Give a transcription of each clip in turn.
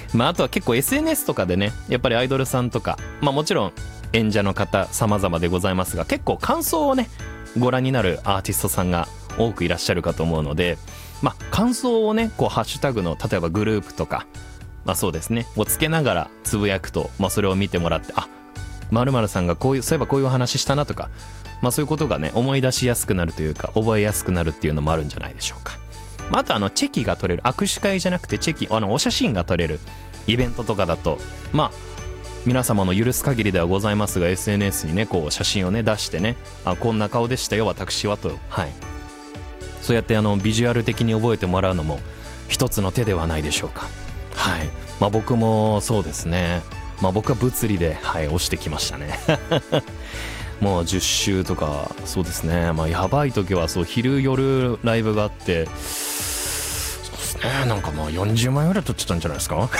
まああとは結構 SNS とかでね、やっぱりアイドルさんとか、まあもちろん演者の方様々でございますが、結構感想をねご覧になるアーティストさんが多くいらっしゃるかと思うので、まあ感想をねこうハッシュタグの例えばグループとか、まあそうですねをつけながらつぶやくと、まあそれを見てもらって、あ、〇〇さんがこういう、そういえばこういうお話したなとか、まあそういうことがね思い出しやすくなるというか、覚えやすくなるっていうのもあるんじゃないでしょうか。まあ、あとチェキが撮れる、握手会じゃなくてチェキ、お写真が撮れるイベントとかだと、まあ皆様の許す限りではございますが SNS にねこう写真をね出してね、あ、こんな顔でしたよ私はと、はい、そうやってビジュアル的に覚えてもらうのも一つの手ではないでしょうか。はい、まあ僕もそうですね、まあ僕は物理で、はい、押してきましたねもう10周とか、そうですね、まあやばい時はそう昼夜ライブがあって、そうですね、なんかもう40万円ぐらい取っちゃったんじゃないですか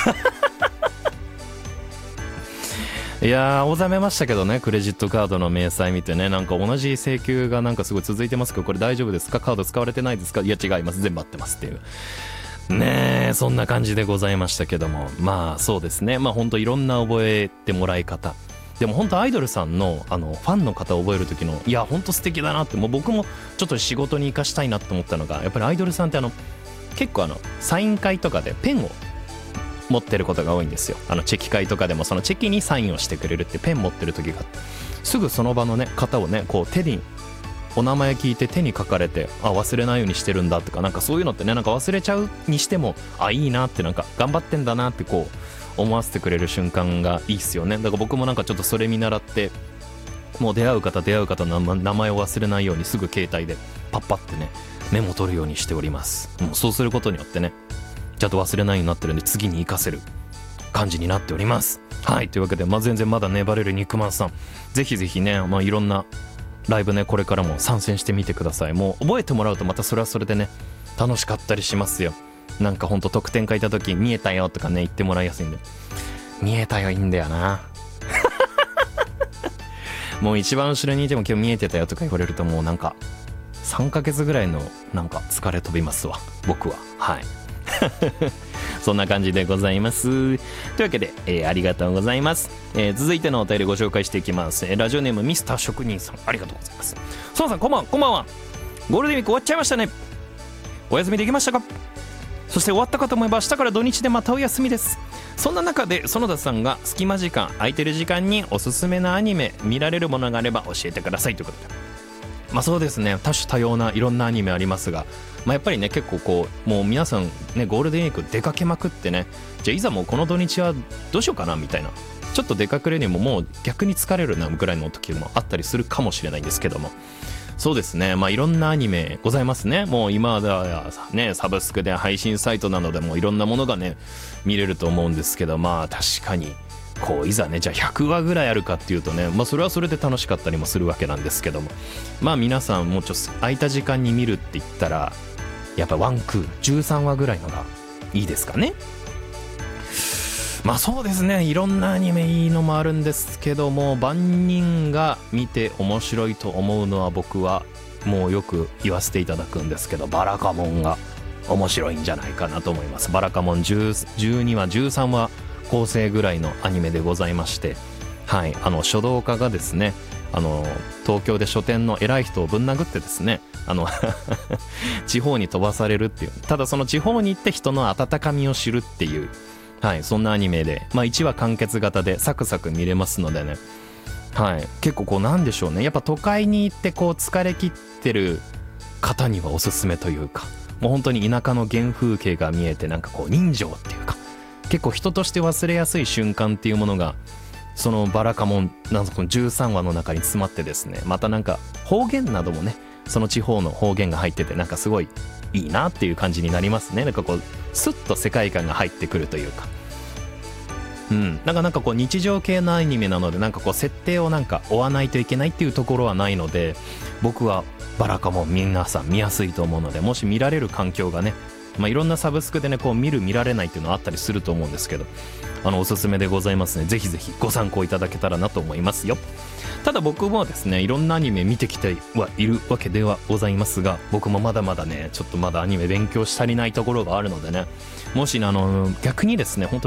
いやー、納めましたけどね、クレジットカードの明細見てね、なんか同じ請求がなんかすごい続いてますけど、これ大丈夫ですか、カード使われてないですか、いや違います、全部合ってますっていうねえ、そんな感じでございましたけども、まあそうですね、まあほんといろんな覚えてもらい方でも、本当アイドルさんのファンの方を覚える時の、いや本当素敵だなって、もう僕もちょっと仕事に生かしたいなと思ったのが、やっぱりアイドルさんって結構サイン会とかでペンを持ってることが多いんですよ。チェキ会とかでもそのチェキにサインをしてくれるって、ペン持ってる時がすぐその場のね方をねこう手にお名前聞いて手に書かれて、あ、忘れないようにしてるんだとか、なんかそういうのってね、なんか忘れちゃうにしても、あ、いいなって、なんか頑張ってんだなってこう思わせてくれる瞬間がいいっすよね。だから僕もなんかちょっとそれ見習って、もう出会う方の名前を忘れないようにすぐ携帯でパッパってねメモ取るようにしております。もうそうすることによってねちゃんと忘れないようになってるんで、次に活かせる感じになっております。はい、というわけで、まあ、全然まだ粘れる肉まんさん、ぜひぜひね、まあ、いろんなライブねこれからも参戦してみてください。もう覚えてもらうとまたそれはそれでね楽しかったりしますよ。なんかほんと得点書いた時見えたよとかね言ってもらいやすいんで、見えたよいいんだよなもう一番後ろにいても今日見えてたよとか言われると、もうなんか3ヶ月ぐらいのなんか疲れ飛びますわ僕は。はいそんな感じでございます。というわけで、ありがとうございます。続いてのお便りご紹介していきます。ラジオネームミスター職人さん、ありがとうございます。ソンさん、こんばんは。ゴールデンウィーク終わっちゃいましたね。お休みできましたか？そして終わったかと思えば明日から土日でまたお休みです。そんな中で園田さんが隙間時間、空いてる時間におすすめのアニメ、見られるものがあれば教えてくださいということで、まあそうですね、多種多様ないろんなアニメありますが、まあ、やっぱりね結構こうもう皆さんねゴールデンウィーク出かけまくってね、じゃあいざもうこの土日はどうしようかなみたいな、ちょっと出かけるにももう逆に疲れるなぐらいの時もあったりするかもしれないんですけども、そうですね、まあいろんなアニメございますね。もう今ではねサブスクで配信サイトなどでもいろんなものがね見れると思うんですけど、まあ確かにこういざねじゃあ100話ぐらいあるかっていうとね、まあそれはそれで楽しかったりもするわけなんですけども、まあ皆さんもうちょっと空いた時間に見るって言ったらやっぱワンクール13話ぐらいのがいいですかね。まあそうですね、いろんなアニメいいのもあるんですけども、万人が見て面白いと思うのは僕はもうよく言わせていただくんですけど、バラカモンが面白いんじゃないかなと思います。バラカモン12話13話構成ぐらいのアニメでございまして、はい、書道家がですね東京で書店の偉い人をぶん殴ってですね地方に飛ばされるっていう、ただその地方に行って人の温かみを知るっていう、はい、そんなアニメで、まあ1話完結型でサクサク見れますのでね、はい、結構こうなんでしょうね、やっぱ都会に行ってこう疲れ切ってる方にはおすすめというか、もう本当に田舎の原風景が見えて、なんかこう人情っていうか結構人として忘れやすい瞬間っていうものがそのバラカモンなんかこの13話の中に詰まってですね、またなんか方言などもねその地方の方言が入ってて、なんかすごいいいなっていう感じになりますね。なんかこうスッと世界観が入ってくるというか、なんかこう日常系のアニメなので、なんかこう設定をなんか追わないといけないっていうところはないので、僕はバラカモン皆さん見やすいと思うので、もし見られる環境がね、まあ、いろんなサブスクでねこう見られないっていうのはあったりすると思うんですけど、おすすめでございますね。ぜひぜひご参考いただけたらなと思いますよ。ただ僕もですねいろんなアニメ見てきてはいるわけではございますが、僕もまだまだねちょっとまだアニメ勉強し足りないところがあるのでね、もしね逆にですね本当